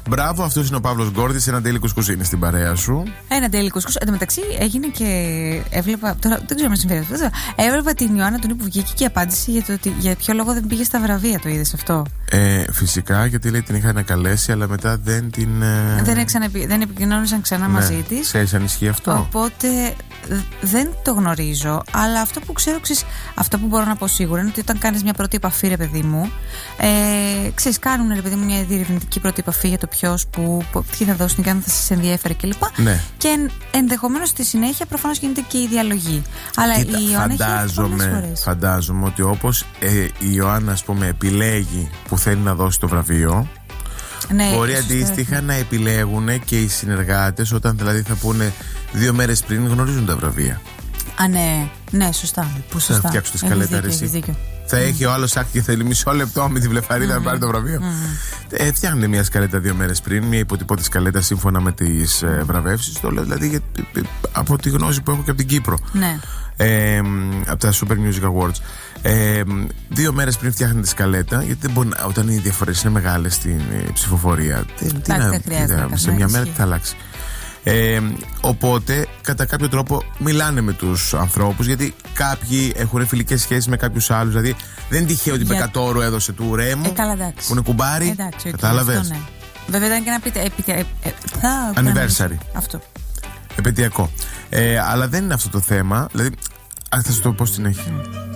Μπράβο, αυτός είναι ο Παύλος Γκόρδης. Ένα τέλει κουσκουσίνη στην παρέα σου. Ένα τέλει κουσκούς. Εν τω μεταξύ έγινε και έβλεπα. Τώρα δεν ξέρω αν συμβαίνει αυτό. Έβλεπα την Ιωάννα Τουνή που βγήκε και απάντησε για το ότι για ποιο λόγο δεν πήγε στα βραβεία. Το είδες αυτό? Φυσικά, γιατί λέει την είχαν ανακαλέσει, αλλά μετά δεν την. Δεν επικοινώνησαν ξανά μαζί της. Ξέρεις αν ισχύει αυτό? Οπότε δεν το γνωρίζω. Αλλά αυτό που ξέρω, αυτό που μπορώ να πω σίγουρα είναι ότι όταν κάνεις μια πρώτη επαφή, ρε παιδί μου, ξέρεις, κάνουν ρε παιδί μου μια διερευνητική πρώτη επαφή για το ποιος, τι θα δώσουν και αν θα σας ενδιέφερε κλπ. Ναι. Και ενδεχομένως στη συνέχεια προφανώς γίνεται και η διαλογή. Αλλά η Ιωάννα φαντάζομαι ότι όπως η Ιωάννα, ας πούμε, επιλέγει που θέλει να δώσει το βραβείο, ναι, μπορεί αντίστοιχα να επιλέγουν και οι συνεργάτες, όταν δηλαδή θα πούνε 2 μέρες πριν γνωρίζουν τα βραβεία. Α, ναι, σωστά. Θα φτιάξουν τη σκαλέτα, θα έχει ο άλλος άκρη και θέλει μισό λεπτό με τη βλεφαρίδα να πάρει το βραβείο. Φτιάχνετε μια σκαλέτα 2 μέρες πριν, μια υποτυπώτη σκαλέτα σύμφωνα με τις βραβεύσεις. Το λέω δηλαδή από τη γνώση που έχω και από την Κύπρο. Ναι. Από τα Super Music Awards. 2 μέρες πριν φτιάχνετε τη σκαλέτα, γιατί δεν μπορεί, όταν οι διαφορές είναι μεγάλες στην ψηφοφορία, σε μια μέρα τι θα αλλάξει. Οπότε κατά κάποιο τρόπο μιλάνε με τους ανθρώπους, γιατί κάποιοι έχουν φιλικές σχέσεις με κάποιους άλλους. Δηλαδή δεν είναι τυχαίο ότι Μπεκατόρου έδωσε του Ρέμου που είναι κουμπάρι. Κατάλαβες? Ναι. Βέβαια ήταν και ένα anniversary. Αυτό. Επαιτειακό. Αλλά δεν είναι αυτό το θέμα. Δηλαδή, θα σου το πω στην έχει.